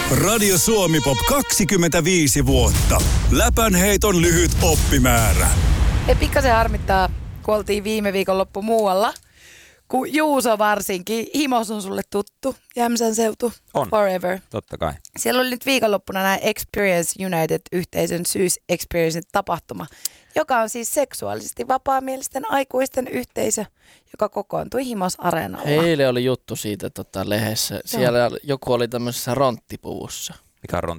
Radio Suomi Pop 25 vuotta. Läpänheiton lyhyt oppimäärä. Pikkasen harmittaa, kun oltiin viime viikonloppu muualla. Kun Juuso varsinkin, Himos on sulle tuttu, Jämsän seutu, on. Forever. Totta kai. Siellä oli nyt viikonloppuna näin Experience United-yhteisön Syys Experience tapahtuma, joka on siis seksuaalisesti vapaamielisten aikuisten yhteisö, joka kokoontui Himos-areenalla. Eilen oli juttu siitä lehdessä. Siellä joku oli tämmöisessä ronttipuvussa. Mikä on